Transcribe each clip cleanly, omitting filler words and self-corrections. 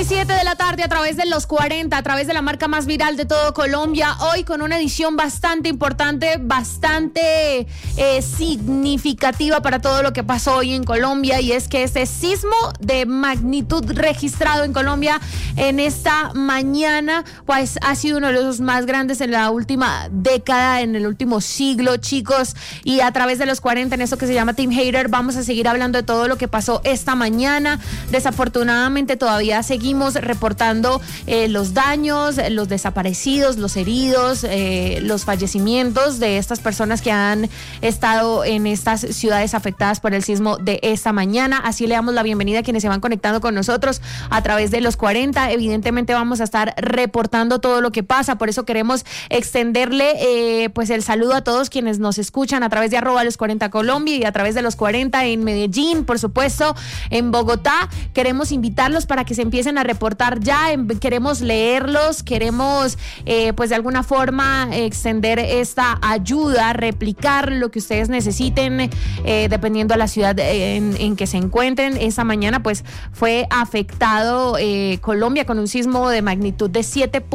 7 de la tarde a través de los 40, a través de la marca más viral de todo Colombia. Hoy con una edición bastante importante, bastante significativa para todo lo que pasó hoy en Colombia, y es que ese sismo de magnitud registrado en Colombia en esta mañana, pues ha sido uno de los más grandes en la última década, en el último siglo, chicos. Y a través de los 40, en esto que se llama Team Hater, vamos a seguir hablando de todo lo que pasó esta mañana. Desafortunadamente todavía seguimos reportando los daños, los desaparecidos, los heridos, los fallecimientos de estas personas que han estado en estas ciudades afectadas por el sismo de esta mañana. Así le damos la bienvenida a quienes se van conectando con nosotros a través de los 40. Evidentemente vamos a estar reportando todo lo que pasa, por eso queremos extenderle pues el saludo a todos quienes nos escuchan a través de @los40 Colombia y a través de los 40 en Medellín, por supuesto, en Bogotá. Queremos invitarlos para que se empiecen a reportar ya, queremos leerlos, queremos pues de alguna forma extender esta ayuda, replicar lo que ustedes necesiten, dependiendo de la ciudad en que se encuentren. Esta mañana pues fue afectado Colombia con un sismo de magnitud de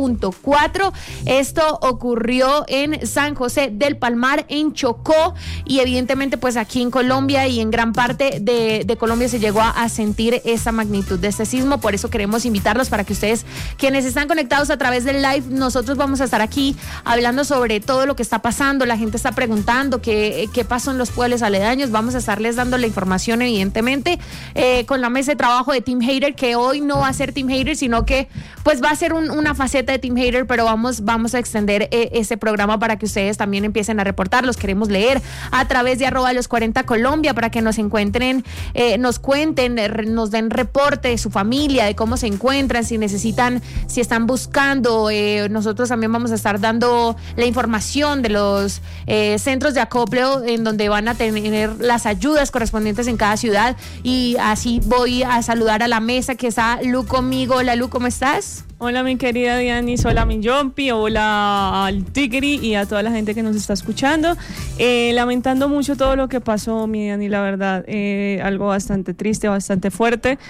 7.4. Esto ocurrió en San José del Palmar, en Chocó, y evidentemente pues aquí en Colombia y en gran parte de Colombia se llegó a sentir esa magnitud de este sismo. Por eso queremos invitarlos para que ustedes, quienes están conectados a través del live, nosotros vamos a estar aquí hablando sobre todo lo que está pasando. La gente está preguntando qué pasó en los pueblos aledaños. Vamos a estarles dando la información, evidentemente, con la mesa de trabajo de Team Hater, que hoy no va a ser Team Hater, sino que pues va a ser una faceta de Team Hater, pero vamos a extender ese programa para que ustedes también empiecen a reportar. Los queremos leer a través de @los40 Colombia para que nos encuentren, nos cuenten, nos den reporte de su familia, de cómo se encuentran, si necesitan, si están buscando. Nosotros también vamos a estar dando la información de los centros de acopio en donde van a tener las ayudas correspondientes en cada ciudad. Y así voy a saludar a la mesa que está Lu conmigo. Hola Lu, ¿cómo estás? Hola mi querida Dianis, hola mi Jompi, hola al Tigri y a toda la gente que nos está escuchando. Lamentando mucho todo lo que pasó, mi Dianis, la verdad, algo bastante triste, bastante fuerte,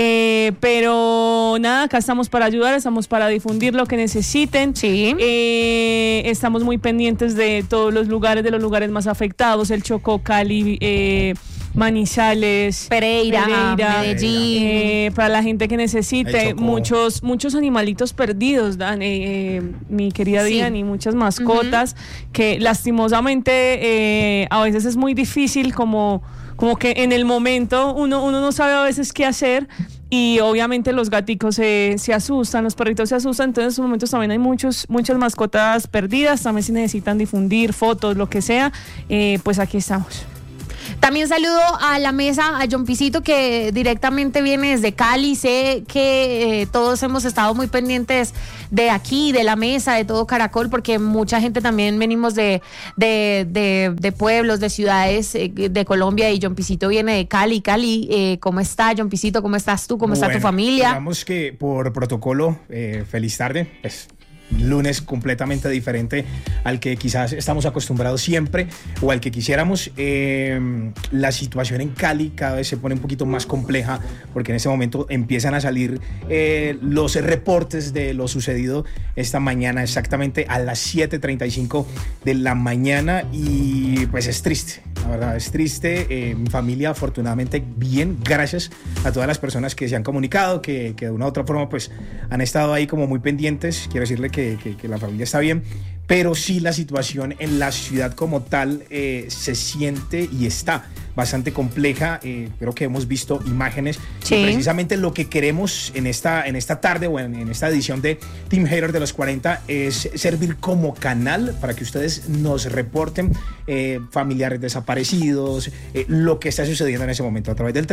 pero nada, acá estamos para ayudar, estamos para difundir lo que necesiten. Sí. Estamos muy pendientes de todos los lugares más afectados, el Chocó, Cali, Manizales, Pereira, Medellín. Para la gente que necesite, muchos animalitos perdidos, mi querida Sí. Diana, y muchas mascotas que lastimosamente a veces es muy difícil, como que en el momento uno no sabe a veces qué hacer. Y obviamente los gaticos se asustan, los perritos se asustan, entonces en estos momentos también hay muchas mascotas perdidas. También si necesitan difundir fotos, lo que sea, pues aquí estamos. También saludo a la mesa a John Pisito, que directamente viene desde Cali. Sé que todos hemos estado muy pendientes de aquí, de la mesa, de todo Caracol, porque mucha gente también venimos de pueblos, de ciudades de Colombia, y John Pisito viene de Cali. ¿Cómo está John Pisito? ¿Cómo estás tú? ¿Cómo está tu familia? Digamos que por protocolo, feliz tarde, pues lunes completamente diferente al que quizás estamos acostumbrados siempre o al que quisiéramos. La situación en Cali cada vez se pone un poquito más compleja, porque en este momento empiezan a salir los reportes de lo sucedido esta mañana, exactamente a las 7:35 de la mañana, y pues es triste, la verdad es triste. Mi familia afortunadamente bien, gracias a todas las personas que se han comunicado, que de una u otra forma pues han estado ahí como muy pendientes. Quiero decirle que la familia está bien, pero sí la situación en la ciudad como tal se siente y está bastante compleja. Creo que hemos visto imágenes. Sí. Y precisamente lo que queremos en esta tarde o en esta edición de Team Hater de los 40 es servir como canal para que ustedes nos reporten familiares desaparecidos, lo que está sucediendo en ese momento a través del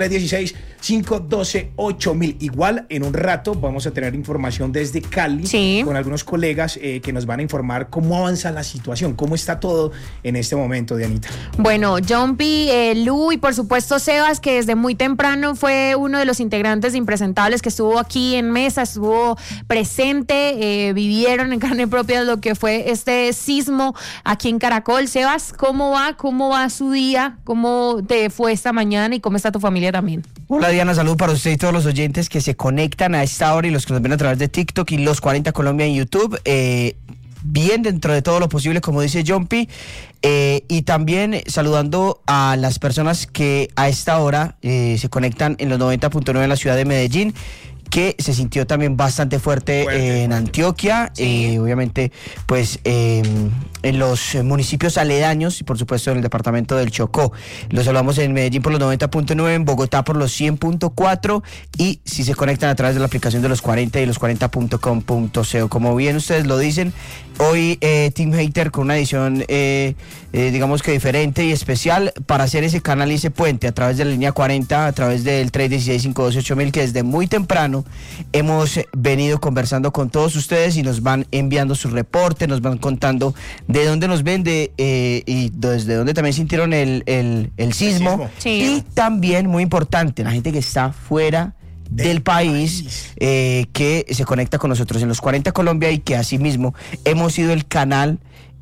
316-512-8000. Igual en un rato vamos a tener información desde Cali, sí, con algunos colegas que nos van a informar cómo avanza la situación, cómo está todo en este momento, Dianita. Bueno, Jumpy, Lu y por supuesto Sebas, que desde muy temprano fue uno de los integrantes de Impresentables que estuvo aquí en mesa, estuvo presente, vivieron en carne propia lo que fue este sismo aquí en Caracol. Sebas, ¿cómo va su día? ¿Cómo te fue esta mañana y cómo está tu familia también? Hola Diana, saludos para usted y todos los oyentes que se conectan a esta hora y los que nos ven a través de TikTok y Los 40 Colombia en YouTube. Bien dentro de todo lo posible, como dice Jumpy, y también saludando a las personas que a esta hora se conectan en los 90.9 en la ciudad de Medellín, que se sintió también bastante fuerte en Antioquia, sí. Obviamente pues en los municipios aledaños y por supuesto en el departamento del Chocó. Los saludamos en Medellín por los 90.9, en Bogotá por los 100.4 y si se conectan a través de la aplicación de los 40 y los 40.com.co. Como bien ustedes lo dicen, hoy Team Hater con una edición digamos que diferente y especial para hacer ese canal y ese puente a través de la línea 40, a través del 316-512-8000, que desde muy temprano hemos venido conversando con todos ustedes y nos van enviando sus reportes, nos van contando de dónde nos ven y desde dónde también sintieron el sismo. Sí. Y también, muy importante, la gente que está fuera del país que se conecta con nosotros en los 40 Colombia y que asimismo hemos sido el canal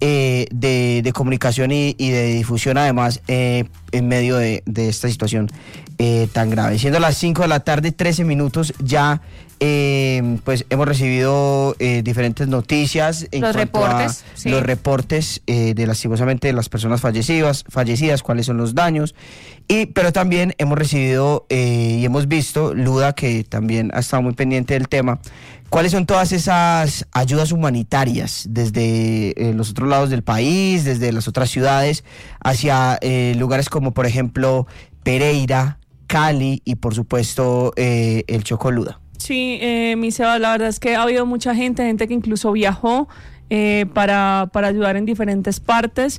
de comunicación y de difusión además en medio de esta situación tan grave. Siendo las 5 de la tarde, 13 minutos, ya pues hemos recibido diferentes noticias en los cuanto reportes, a los reportes de lastimosamente de las personas fallecidas, cuáles son los daños, pero también hemos recibido y hemos visto, Luda, que también ha estado muy pendiente del tema, cuáles son todas esas ayudas humanitarias desde los otros lados del país, desde las otras ciudades, hacia lugares como por ejemplo Pereira, Cali y por supuesto el Chocó, Luda. Sí, mi Seba, la verdad es que ha habido mucha gente que incluso viajó para ayudar en diferentes partes.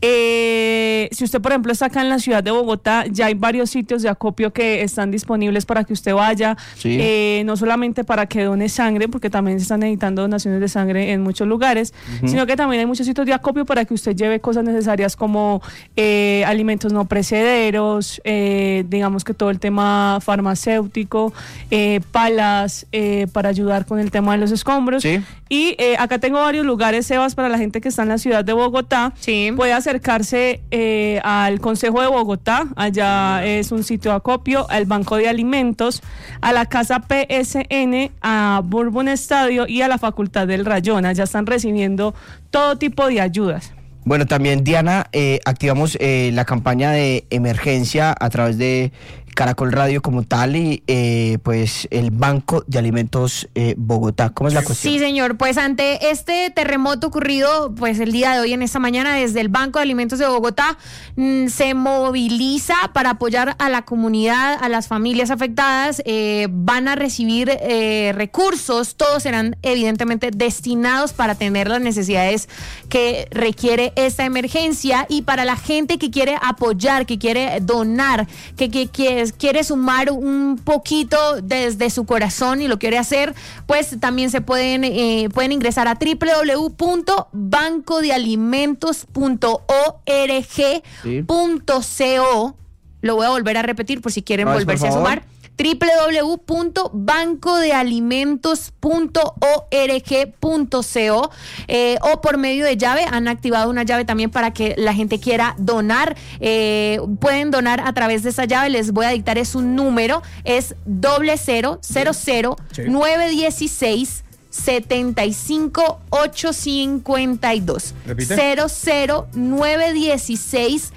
Si usted, por ejemplo, está acá en la ciudad de Bogotá, ya hay varios sitios de acopio que están disponibles para que usted vaya, sí. No solamente para que done sangre, porque también se están necesitando donaciones de sangre en muchos lugares, sino que también hay muchos sitios de acopio para que usted lleve cosas necesarias como alimentos no perecederos, digamos que todo el tema farmacéutico, palas para ayudar con el tema de los escombros. Sí. Y acá tengo varios lugares, Sebas, para la gente que está en la ciudad de Bogotá. Sí. Puede acercarse al Consejo de Bogotá, allá es un sitio de acopio, al Banco de Alimentos, a la Casa PSN, a Bourbon Estadio y a la Facultad del Rayón. Allá están recibiendo todo tipo de ayudas. Bueno, también, Diana, activamos la campaña de emergencia a través de Caracol Radio como tal y pues el Banco de Alimentos Bogotá. ¿Cómo es la cuestión? Sí, señor, pues ante este terremoto ocurrido pues el día de hoy, en esta mañana, desde el Banco de Alimentos de Bogotá se moviliza para apoyar a la comunidad, a las familias afectadas. Van a recibir recursos, todos serán evidentemente destinados para atender las necesidades que requiere esta emergencia, y para la gente que quiere apoyar, que quiere donar, que quiere sumar un poquito desde su corazón y lo quiere hacer, pues también se pueden ingresar a www.bancodialimentos.org.co. Lo voy a volver a repetir por si quieren volverse a sumar. www.bancodialimentos.org.co, o por medio de llave. Han activado una llave también para que la gente quiera donar. Pueden donar a través de esa llave. Les voy a dictar, es un número, es 0000 916 75852. ¿Repite? 00 916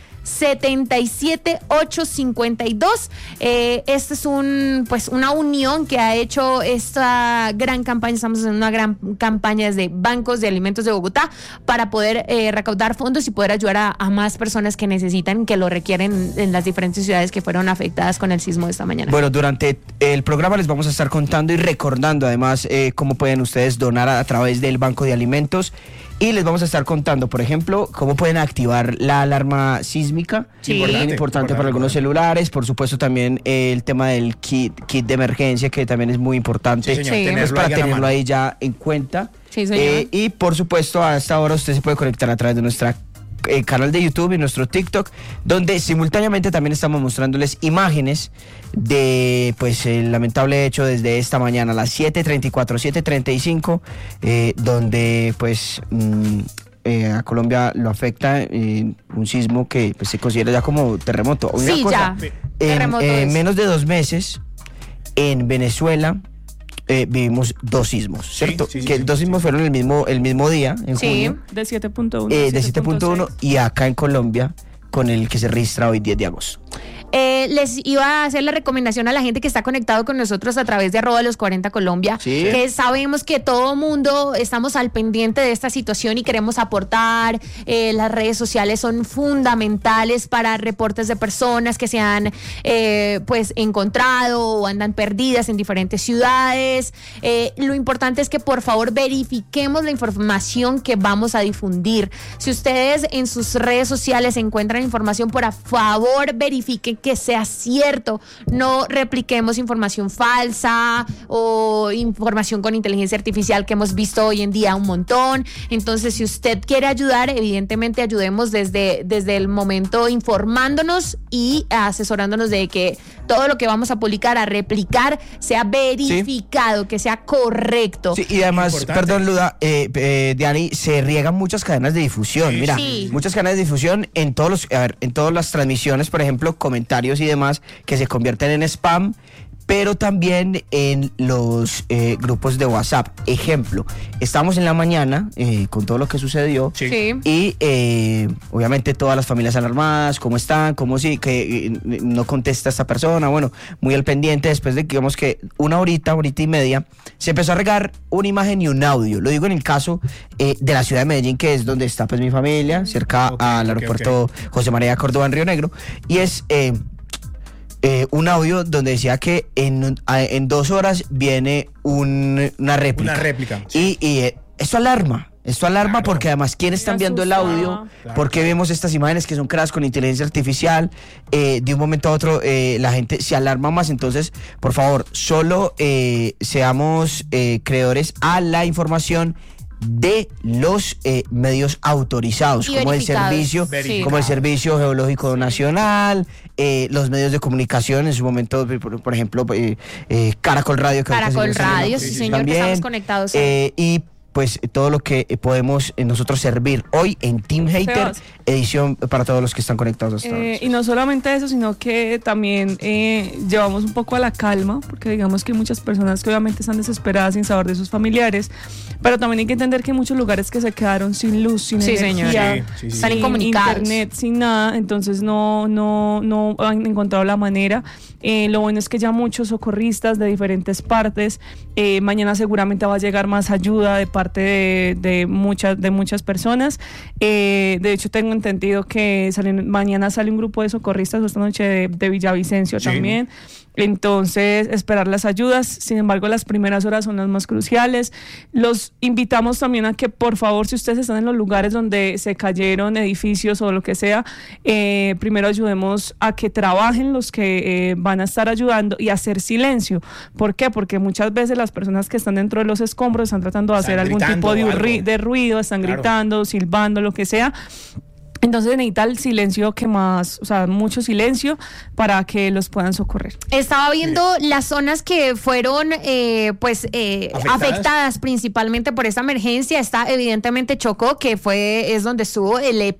77852. Este es una unión que ha hecho esta gran campaña. Estamos haciendo una gran campaña desde Bancos de Alimentos de Bogotá para poder recaudar fondos y poder ayudar a más personas que necesitan, que lo requieren en las diferentes ciudades que fueron afectadas con el sismo de esta mañana. Bueno, durante el programa les vamos a estar contando y recordando además cómo pueden ustedes donar a través del Banco de Alimentos. Y les vamos a estar contando, por ejemplo, cómo pueden activar la alarma sísmica. Sí. Importante para algunos celulares. Por supuesto, también el tema del kit de emergencia, que también es muy importante. Sí, señor. Sí. Para tenerlo ahí ya en cuenta. Sí, señor. Y por supuesto, a esta hora usted se puede conectar a través de nuestra canal de YouTube y nuestro TikTok, donde simultáneamente también estamos mostrándoles imágenes de pues el lamentable hecho desde esta mañana a las 7:34, 7:35, donde pues a Colombia lo afecta un sismo que pues, se considera ya como terremoto. Sí, ya. Terremoto En es. menos de 2 meses, en Venezuela vivimos 2 sismos, ¿cierto? Sí, que 2 sismos fueron el mismo día, en Sí. junio, De 7.1. de 7.1, y acá en Colombia con el que se registra hoy 10 de agosto. Les iba a hacer la recomendación a la gente que está conectado con nosotros a través de @los40 Colombia, Sí. que sabemos que todo mundo estamos al pendiente de esta situación y queremos aportar. Las redes sociales son fundamentales para reportes de personas que se han pues encontrado o andan perdidas en diferentes ciudades. Lo importante es que por favor verifiquemos la información que vamos a difundir. Si ustedes en sus redes sociales encuentran información, por favor verifiquen que sea cierto. No repliquemos información falsa o información con inteligencia artificial que hemos visto hoy en día un montón. Entonces, si usted quiere ayudar, evidentemente ayudemos desde el momento informándonos y asesorándonos de que todo lo que vamos a publicar, a replicar, sea verificado, que sea correcto. Sí, y además, Importante. perdón, Luda, Diani, se riegan muchas cadenas de difusión. Sí, Mira, sí. muchas cadenas de difusión en todas las transmisiones, por ejemplo, comentarios y demás que se convierten en spam, pero también en los grupos de WhatsApp. Ejemplo, estamos en la mañana con todo lo que sucedió. Sí. Sí. Y obviamente todas las familias alarmadas, ¿cómo están? ¿Cómo sí? Que no contesta esta persona. Bueno, muy al pendiente. Después de que digamos que una horita y media, se empezó a regar una imagen y un audio. Lo digo en el caso de la ciudad de Medellín, que es donde está pues mi familia, cerca al aeropuerto José María Córdoba en Río Negro. Y es un audio donde decía que en 2 horas viene una réplica. Una réplica, sí. Y esto alarma. Esto alarma Claro. porque además, ¿quién está Me enviando el asusta. audio? Claro, ¿Por qué vemos estas imágenes que son creadas con inteligencia artificial? De un momento a otro la gente se alarma más. Entonces, por favor, solo seamos creedores a la información de los medios autorizados, Y como el verificados. servicio, Sí. como el Servicio Geológico Nacional, los medios de comunicación en su momento, por ejemplo, Caracol Radio. que ahorita Caracol se llama, Radio, sí, señor, que estamos conectados. y pues todo lo que podemos nosotros servir hoy en Team Hater, Sebas. edición para todos los que están conectados hasta ahora. Y no solamente eso, sino que también llevamos un poco a la calma, porque digamos que hay muchas personas que obviamente están desesperadas sin saber de sus familiares, pero también hay que entender que hay muchos lugares que se quedaron sin luz, sin Sí, energía, señor. Sí. Están sin incomunicados. internet, sin nada, entonces no han encontrado la manera. Lo bueno es que ya muchos socorristas de diferentes partes, mañana seguramente va a llegar más ayuda de parte de muchas personas. De hecho, tengo entendido que mañana sale un grupo de socorristas, esta noche de Villavicencio Sí. también. Entonces, esperar las ayudas. Sin embargo, las primeras horas son las más cruciales. Los invitamos también a que, por favor, si ustedes están en los lugares donde se cayeron edificios o lo que sea, primero ayudemos a que trabajen los que van a estar ayudando y hacer silencio. ¿Por qué? Porque muchas veces las personas que están dentro de los escombros están tratando de hacer algún tipo gritando de ruido, están Claro. gritando, silbando, lo que sea. Entonces necesita el silencio mucho silencio para que los puedan socorrer. Estaba viendo las zonas que fueron afectadas principalmente por esta emergencia. Está evidentemente Chocó, que es donde estuvo el